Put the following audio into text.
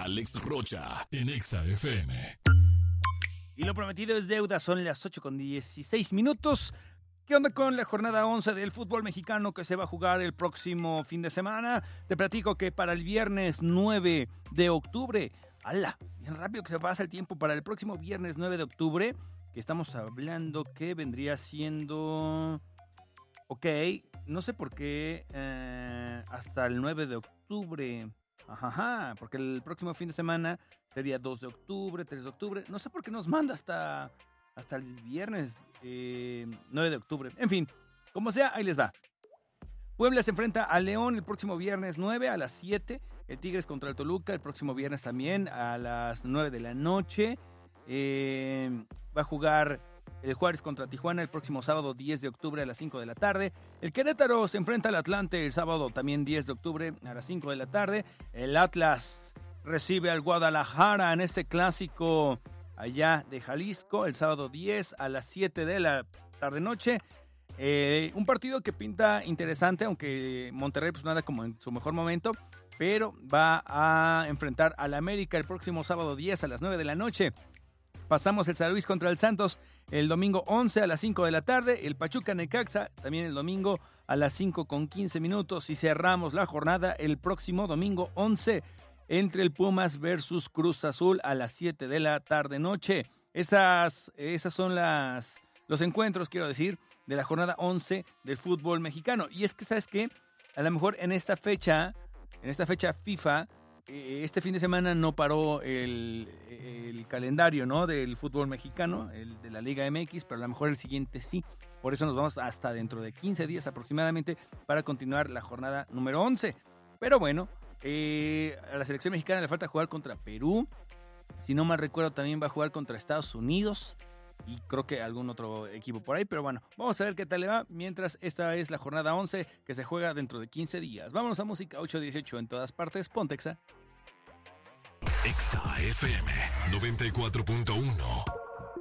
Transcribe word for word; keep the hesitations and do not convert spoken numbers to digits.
Alex Rocha, en Exa F M. Y lo prometido es deuda, son las ocho con dieciséis minutos. ¿Qué onda con la jornada once del fútbol mexicano que se va a jugar el próximo fin de semana? Te platico que para el viernes nueve de octubre, ¡hala! Bien rápido que se pasa el tiempo, para el próximo viernes nueve de octubre, que estamos hablando que vendría siendo... Ok, no sé por qué eh, hasta el nueve de octubre... Ajá, porque el próximo fin de semana sería dos de octubre, tres de octubre. No sé por qué nos manda hasta, hasta el viernes eh, nueve de octubre. En fin, como sea, ahí les va. Puebla se enfrenta a León el próximo viernes nueve a las siete. El Tigres contra el Toluca el próximo viernes también a las nueve de la noche. Eh, va a jugar el Juárez contra Tijuana el próximo sábado diez de octubre a las cinco de la tarde. El Querétaro se enfrenta al Atlante el sábado también diez de octubre a las cinco de la tarde. El Atlas recibe al Guadalajara en este clásico allá de Jalisco el sábado diez a las siete de la tarde-noche. Eh, un partido que pinta interesante, aunque Monterrey pues nada como en su mejor momento, pero va a enfrentar al América el próximo sábado diez a las nueve de la noche. Pasamos el San Luis contra el Santos el domingo once a las cinco de la tarde. El Pachuca Necaxa también el domingo a las cinco con quince minutos. Y cerramos la jornada el próximo domingo once entre el Pumas versus Cruz Azul a las siete de la tarde-noche. Esas, esas son las, los encuentros, quiero decir, de la jornada once del fútbol mexicano. Y es que, ¿sabes qué? A lo mejor en esta fecha, en esta fecha FIFA... Este fin de semana no paró el, el calendario, ¿no?, del fútbol mexicano, el de la Liga M X, pero a lo mejor el siguiente sí. Por eso nos vamos hasta dentro de quince días aproximadamente para continuar la jornada número once. Pero bueno, eh, a la selección mexicana le falta jugar contra Perú. Si no mal recuerdo, también va a jugar contra Estados Unidos. Y creo que algún otro equipo por ahí, pero bueno, vamos a ver qué tal le va, mientras esta es la jornada once que se juega dentro de quince días. Vámonos a música ocho dieciocho en todas partes, ponte Exa. Exa F M noventa y cuatro punto uno.